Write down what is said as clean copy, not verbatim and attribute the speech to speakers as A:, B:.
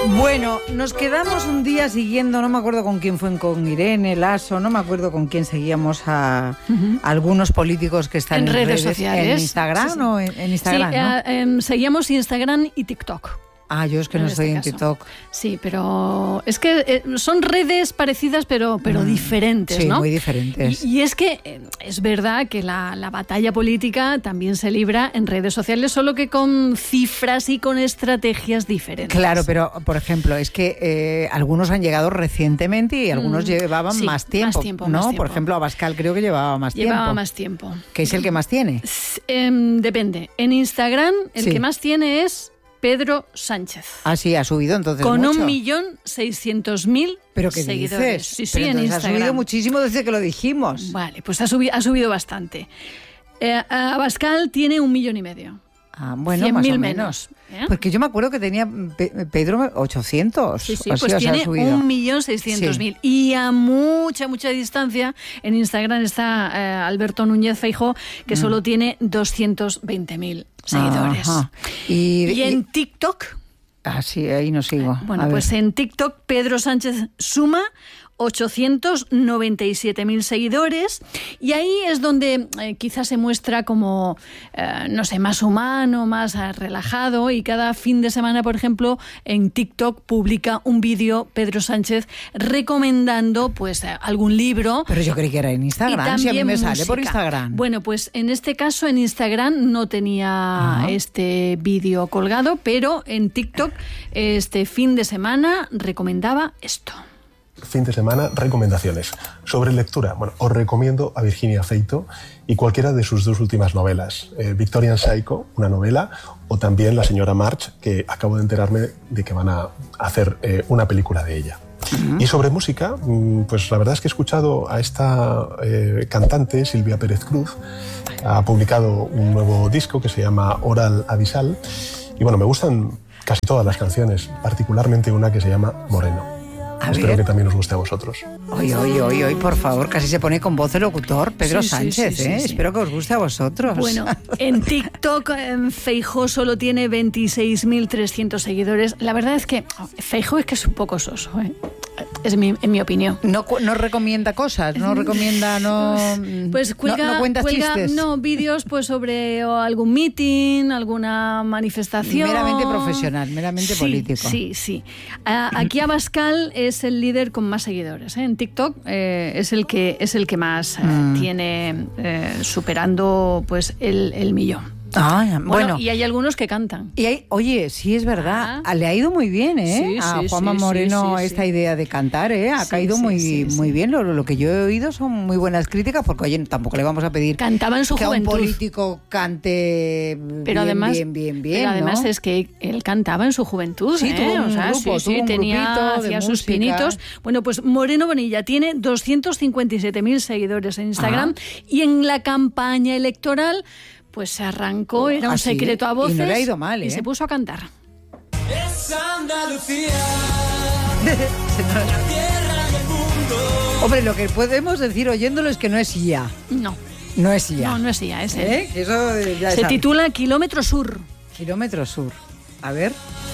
A: Bueno, nos quedamos un día siguiendo, no me acuerdo con quién fue, con Irene Lasso, no me acuerdo con quién seguíamos a algunos políticos que están
B: en redes sociales.
A: ¿En Instagram
B: sí.
A: o en Instagram?
B: Sí, ¿no? Seguíamos Instagram y TikTok.
A: Ah, yo es que no estoy en TikTok.
B: Sí, pero es que son redes parecidas, pero diferentes,
A: sí,
B: ¿no?
A: Sí, muy diferentes.
B: Y es que es verdad que la batalla política también se libra en redes sociales, solo que con cifras y con estrategias diferentes.
A: Claro, pero, por ejemplo, es que algunos han llegado recientemente y algunos llevaban más tiempo, ¿no? Por ejemplo, Abascal creo que llevaba más tiempo.
B: Llevaba más tiempo.
A: ¿Qué es el que más tiene?
B: Depende. En Instagram, el que más tiene es Pedro Sánchez.
A: Ah, sí, ha subido entonces
B: con
A: mucho.
B: 1.600.000
A: ¿Pero qué
B: seguidores.
A: dices?
B: Sí, en Instagram.
A: Ha subido muchísimo desde que lo dijimos.
B: Vale, pues ha subido bastante. Abascal tiene 1,5 millones.
A: Ah, bueno, más o menos. Porque yo me acuerdo que tenía Pedro 800.
B: Sí, pues tiene 1.600.000. Sí. Y a mucha distancia, en Instagram está Alberto Núñez Feijóo, que solo tiene 220.000 seguidores. Y en TikTok...
A: Ah, sí, ahí no sigo.
B: Bueno, pues en TikTok Pedro Sánchez suma 897.000 seguidores y ahí es donde quizás se muestra como, no sé, más humano, más relajado, y cada fin de semana, por ejemplo, en TikTok publica un vídeo Pedro Sánchez recomendando pues algún libro.
A: Pero yo creí que era en Instagram, si a mí me sale por Instagram.
B: Bueno, pues en este caso en Instagram no tenía este vídeo colgado, pero en TikTok este fin de semana recomendaba esto.
C: Fin de semana, recomendaciones. Sobre lectura, bueno, os recomiendo a Virginia Feito y cualquiera de sus 2 últimas novelas. Victorian Psycho, una novela, o también La señora March, que acabo de enterarme de que van a hacer una película de ella. Y sobre música, pues la verdad es que he escuchado a esta cantante, Silvia Pérez Cruz. Ha publicado un nuevo disco que se llama Oral Abisal. Y bueno, me gustan casi todas las canciones, particularmente una que se llama Moreno. Espero que también os guste a vosotros.
A: Oye, por favor, casi se pone con voz de locutor Pedro Sánchez, ¿eh? Sí. Espero que os guste a vosotros.
B: Bueno, en TikTok Feijóo solo tiene 26.300 seguidores. La verdad es que Feijóo es que es un poco soso, ¿eh? En mi opinión.
A: No recomienda cosas, no recomienda,
B: pues
A: no cuenta chistes.
B: No, vídeos pues sobre algún meeting, alguna manifestación.
A: Meramente profesional, meramente político.
B: Sí. Aquí Abascal es el líder con más seguidores, ¿eh? En TikTok es el que más tiene, superando pues el millón. Bueno, y hay algunos que cantan.
A: Oye, sí, es verdad. Le ha ido muy bien, ¿eh? A Juanma Moreno esta idea de cantar, ¿eh? Ha caído muy bien. Lo que yo he oído son muy buenas críticas, porque, oye, tampoco le vamos a pedir
B: Cantaba en su
A: que
B: juventud.
A: A un político cante bien.
B: Pero además
A: ¿no?
B: es que él cantaba en su juventud,
A: sí, tuvo un grupo,
B: hacía sus pinitos. Bueno, pues Moreno Bonilla tiene 257.000 seguidores en Instagram y en la campaña electoral pues se arrancó, era un secreto a voces.
A: Y no le ha ido mal, ¿eh?
B: Y se puso a cantar.
D: Es Andalucía, la tierra del mundo.
A: Hombre, lo que podemos decir oyéndolo es que no es IA.
B: No.
A: No es IA.
B: No es IA, es él.
A: Eso ya
B: se titula Kilómetro Sur.
A: Kilómetro Sur. A ver.